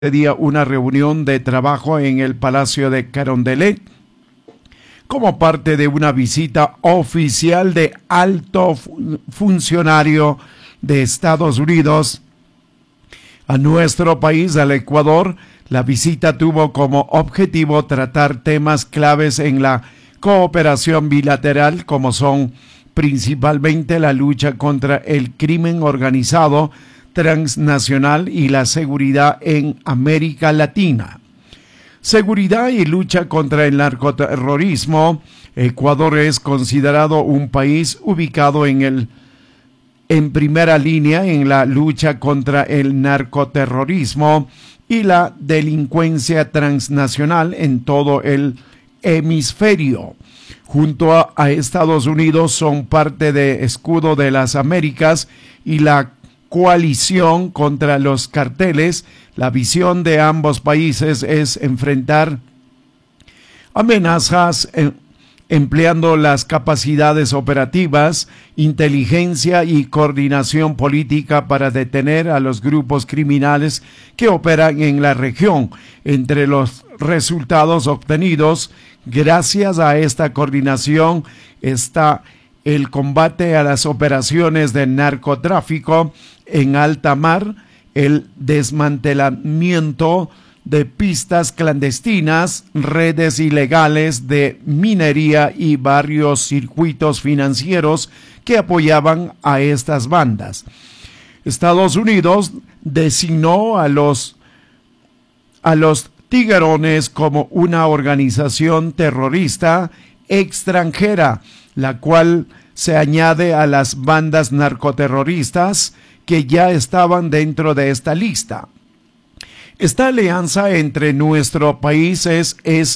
día una reunión de trabajo en el Palacio de Carondelet como parte de una visita oficial de alto funcionario de Estados Unidos a nuestro país, al Ecuador. La visita tuvo como objetivo tratar temas claves en la cooperación bilateral, como son principalmente la lucha contra el crimen organizado transnacional y la seguridad en América Latina. Seguridad y lucha contra el narcoterrorismo. Ecuador es considerado un país ubicado en primera línea en la lucha contra el narcoterrorismo y la delincuencia transnacional en todo el hemisferio. Junto a Estados Unidos son parte de Escudo de las Américas y la coalición contra los carteles. La visión de ambos países es enfrentar amenazas empleando las capacidades operativas, inteligencia y coordinación política para detener a los grupos criminales que operan en la región. Entre los resultados obtenidos gracias a esta coordinación está el combate a las operaciones de narcotráfico en alta mar, el desmantelamiento de pistas clandestinas, redes ilegales de minería y varios circuitos financieros que apoyaban a estas bandas. Estados Unidos designó a los tiguerones como una organización terrorista extranjera, la cual se añade a las bandas narcoterroristas que ya estaban dentro de esta lista. Esta alianza entre nuestros países es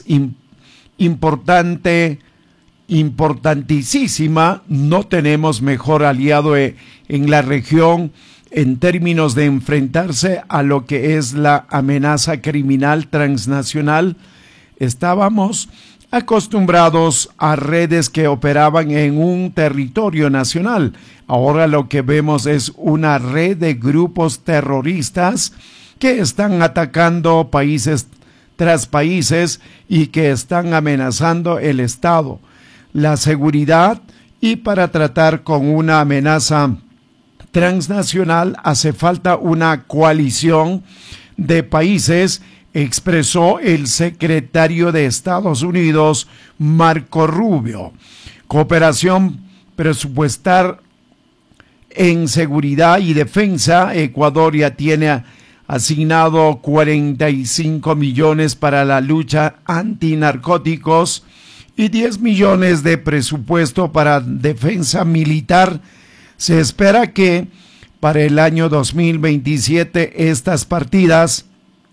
importantísima. No tenemos mejor aliado en la región en términos de enfrentarse a lo que es la amenaza criminal transnacional. Estábamos acostumbrados a redes que operaban en un territorio nacional. Ahora lo que vemos es una red de grupos terroristas que están atacando países tras países y que están amenazando el Estado, la seguridad, y para tratar con una amenaza transnacional hace falta una coalición de países, expresó el secretario de Estados Unidos, Marco Rubio. Cooperación presupuestal en seguridad y defensa. Ecuador ya tiene asignado 45 millones para la lucha antinarcóticos y 10 millones de presupuesto para defensa militar. Se espera que para el año 2027 estas partidas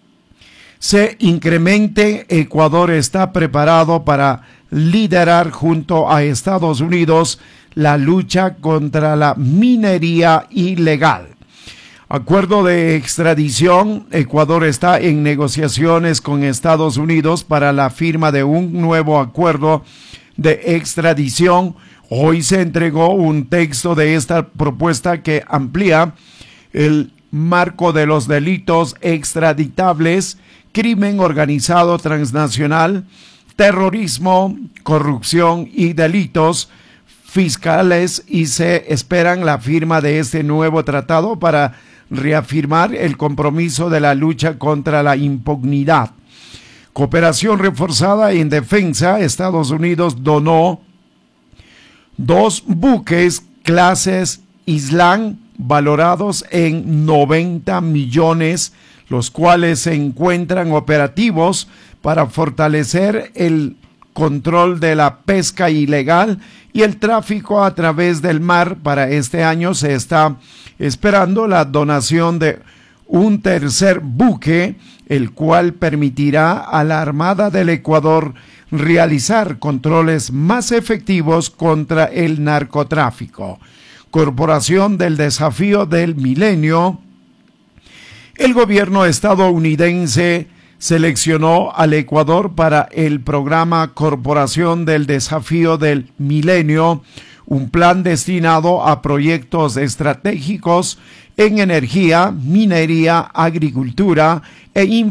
se incremente. Ecuador está preparado para liderar junto a Estados Unidos la lucha contra la minería ilegal. Acuerdo de extradición. Ecuador está en negociaciones con Estados Unidos para la firma de un nuevo acuerdo de extradición. Hoy se entregó un texto de esta propuesta que amplía el marco de los delitos extraditables: crimen organizado transnacional, terrorismo, corrupción y delitos fiscales, y se esperan la firma de este nuevo tratado para reafirmar el compromiso de la lucha contra la impunidad. Cooperación reforzada en defensa. Estados Unidos donó 2 buques clases Islam valorados en 90 millones, los cuales se encuentran operativos para fortalecer el control de la pesca ilegal y el tráfico a través del mar. Para este año se está esperando la donación de un tercer buque, el cual permitirá a la Armada del Ecuador realizar controles más efectivos contra el narcotráfico. Corporación del Desafío del Milenio. El gobierno estadounidense seleccionó al Ecuador para el programa Corporación del Desafío del Milenio, un plan destinado a proyectos estratégicos en energía, minería, agricultura e